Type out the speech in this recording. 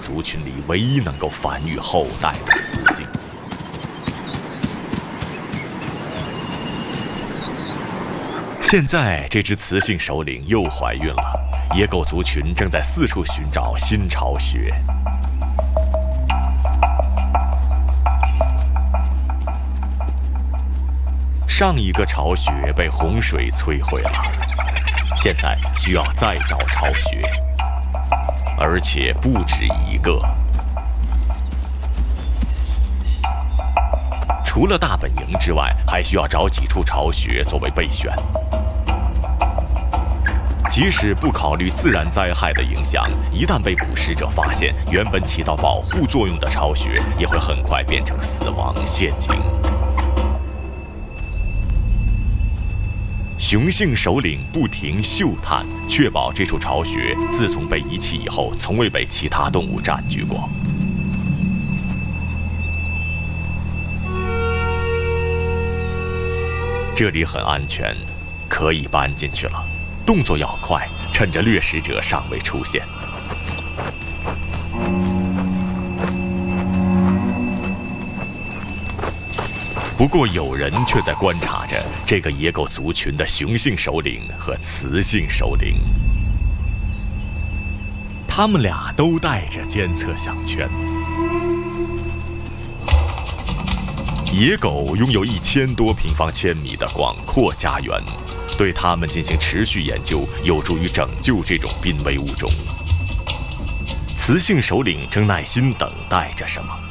族群里唯一能够繁育后代的雌性。现在，这只雌性首领又怀孕了，野狗族群正在四处寻找新巢穴。上一个巢穴被洪水摧毁了，现在需要再找巢穴，而且不止一个。除了大本营之外，还需要找几处巢穴作为备选。即使不考虑自然灾害的影响，一旦被捕食者发现，原本起到保护作用的巢穴也会很快变成死亡陷阱。雄性首领不停嗅探，确保这处巢穴自从被遗弃以后，从未被其他动物占据过。这里很安全，可以搬进去了。动作要快，趁着掠食者尚未出现。不过有人却在观察着这个野狗族群的雄性首领和雌性首领，他们俩都带着监测项圈。野狗拥有1000多平方千米的广阔家园，对它们进行持续研究，有助于拯救这种濒危物种。雌性首领正耐心等待着什么。